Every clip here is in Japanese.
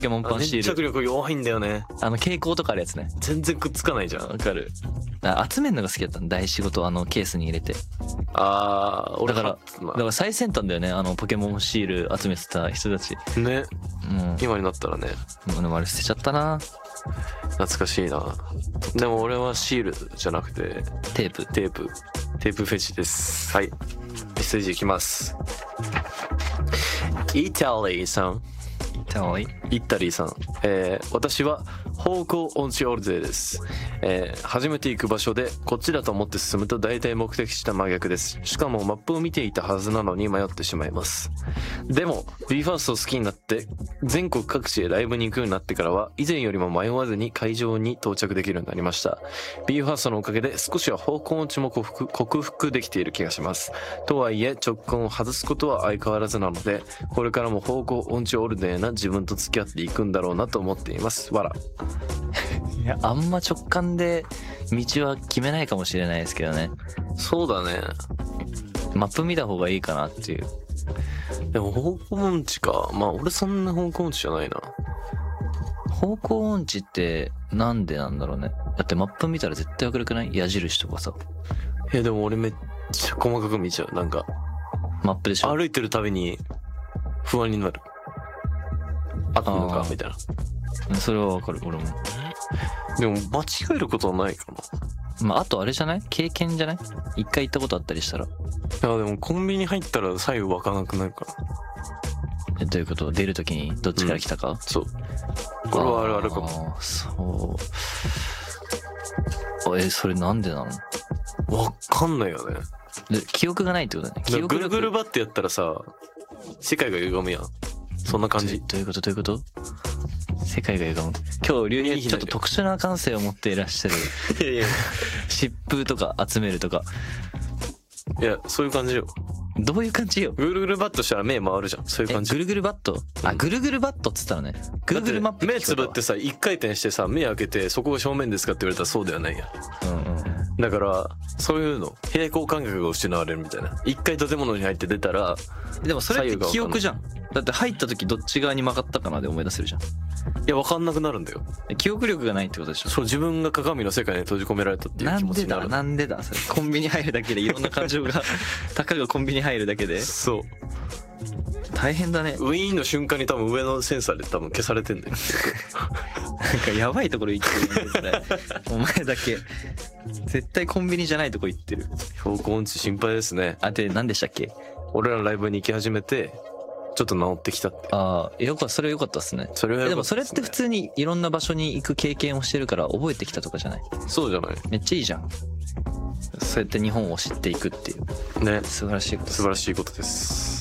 ケモンパンシール。 粘着力弱いんだよね。 蛍光とかあるやつね。 全然くっつかないじゃん。 わかる。集めるのが好きだったの、台紙ごとケースに入れて。 俺だから最先端だよね、ポケモンシール集めてた人たち。 ね。 もう今になったらね。 もうでもあれ捨てちゃったな。 懐かしいな。でも俺はシールじゃなくてテープフェチです。はい。メッセージいきます。イタリーさん。私は方向音痴オルデーです。初めて行く場所でこっちだと思って進むと大体目的地と真逆です。しかもマップを見ていたはずなのに迷ってしまいます。でも BE:FIRST を好きになって全国各地へライブに行くようになってからは以前よりも迷わずに会場に到着できるようになりました。 BE:FIRST のおかげで少しは方向音痴も克服できている気がします。とはいえ直感を外すことは相変わらずなので、これからも方向音痴オルデーな自分と付き合っていくんだろうなと思っています。わら。 いや、あんま直感で道は決めないかもしれないですけどね。 そうだね。 マップ見た方がいいかなっていう。 でも方向音痴か。まあ俺そんな方向音痴じゃないな。 方向音痴ってなんでなんだろうね。だってマップ見たら絶対わかるくない？矢印とかさ。 でも俺めっちゃ細かく見ちゃう。なんかマップでしょ。 歩いてるたびに不安になる。合ってるのかみたいな。 それはわかる、俺も。 でも間違えることはないかな。 まあ、あとあれじゃない？経験じゃない？一回行ったことあったりしたら。 いやでもコンビニ入ったら左右分からなくなるから。 どういうこと？出るときにどっちから来たか？ そう。これはあるかも。 そう。それなんでなの？ わかんないよね。 で記憶がないってことだね。記憶ぐるぐるバってやったらさ、世界が歪むやん。そんな感じ。 どういうこと？世界が歪む。今日竜兵ちょっと特殊な感性を持っていらっしゃる。 いや疾風とか集めるとか。 いや、そういう感じよ。 どういう感じよ？ ぐるぐるバットしたら目回るじゃん。そういう感じ。 ぐるぐるバット？ぐるぐるバットっつったらね。ぐるぐるマップ。 目つぶってさ、一回転してさ、目開けて、そこが正面ですかって言われたらそうではないやん。だから、そういうの、平行感覚が失われるみたいな。一回建物に入って出たら、 でもそれって記憶じゃん。だって入った時どっち側に曲がったかなで思い出せるじゃん。 いや、分かんなくなるんだよ。 記憶力がないってことでしょ。 そう、自分が鏡の世界に閉じ込められたっていう気持ちになる。 なんでだそれ。コンビニ入るだけでいろんな感情がたかがコンビニ入るだけで。 そう。 大変だね。 ウィーンの瞬間に多分上のセンサーで多分消されてんだよ。 なんかやばいところ行ってるね。お前だけ。絶対コンビニじゃないとこ行ってる。 方向音痴心配ですね。 で、何でしたっけ？ 俺らのライブに行き始めて、ちょっと治ってきたって。 それは良かったっすね。 それは良かったっすね。 でもそれって普通にいろんな場所に行く経験をしてるから覚えてきたとかじゃない？ そうじゃない？ めっちゃいいじゃん。そうやって日本を知っていくっていう。 ね。 素晴らしいことです。 素晴らしいことです。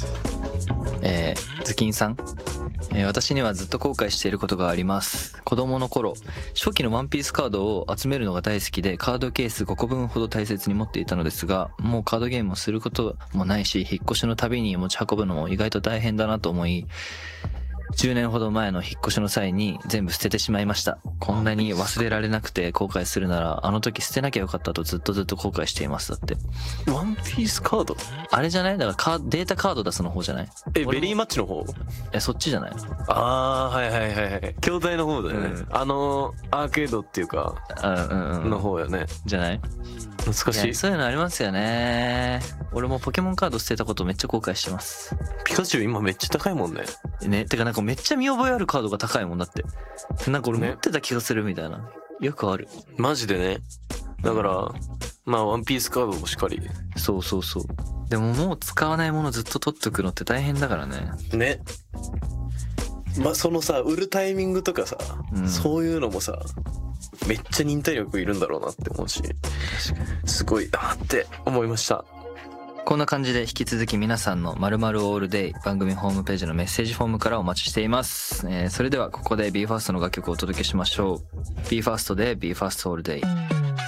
ズキンさん。私にはずっと後悔していることがあります。子供の頃、初期のワンピースカードを集めるのが大好きで、カードケース5個分ほど大切に持っていたのですが、もうカードゲームをすることもないし、引っ越しのたびに持ち運ぶのも意外と大変だなと思い、10年ほど前の引っ越しの際に全部捨ててしまいました。こんなに忘れられなくて後悔するなら、あの時捨てなきゃよかったとずっと後悔しています。だって。 ワンピースカード？ あれじゃない？だからデータカード出すの方じゃない？ ベリーマッチの方？ そっちじゃない？ はいはいはいはい。筐体の方だよね。アーケードっていうか、の方やね。 じゃない？ 懐かしい。 そういうのありますよね。俺もポケモンカード捨てたことめっちゃ後悔してます。 ピカチュウ今めっちゃ高いもんね。 てかなんかめっちゃ見覚えあるカードが高いもんだって。なんか俺持ってた気がするみたいな。よくある。 マジでね。だから、まあワンピースカードもしっかり。 そう。でももう使わないものずっと取っとくのって大変だからね。 ね。まあそのさ、売るタイミングとかさ、そういうのもさ、めっちゃ忍耐力いるんだろうなって思うし、すごいなって思いました。 こんな感じで引き続き皆さんの〇〇オールデイ番組ホームページのメッセージフォームからお待ちしています。それではここで BE:FIRST の楽曲をお届けしましょう。BE:FIRST で BE:FIRST All Day。